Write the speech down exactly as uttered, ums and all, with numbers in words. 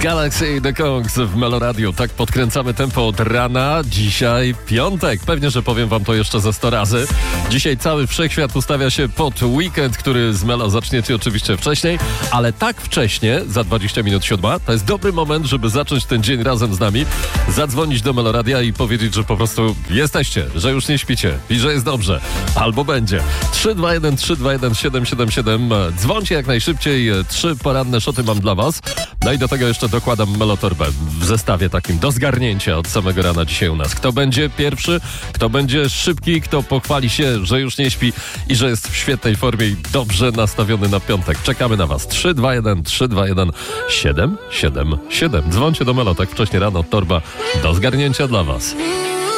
Galaxy The Kongs w Meloradiu. Tak podkręcamy tempo od rana. Dzisiaj piątek. Pewnie, że powiem wam to jeszcze ze sto razy. Dzisiaj cały wszechświat ustawia się pod weekend, który z Melo zaczniecie oczywiście wcześniej, ale tak wcześnie, za dwadzieścia minut siódma, to jest dobry moment, żeby zacząć ten dzień razem z nami, zadzwonić do Meloradia i powiedzieć, że po prostu jesteście, że już nie śpicie i że jest dobrze. Albo będzie. trzy dwa jeden trzy dwa jeden siedem siedem siedem. Dzwońcie jak najszybciej. Trzy poranne szoty mam dla was. No i do tego jeszcze dokładam Melotorbę w zestawie takim do zgarnięcia od samego rana dzisiaj u nas. Kto będzie pierwszy, kto będzie szybki, kto pochwali się, że już nie śpi i że jest w świetnej formie i dobrze nastawiony na piątek. Czekamy na was. trzy dwa jeden trzy dwa jeden siedem siedem siedem. Dzwońcie do Melo tak wcześnie rano. Torba do zgarnięcia dla was.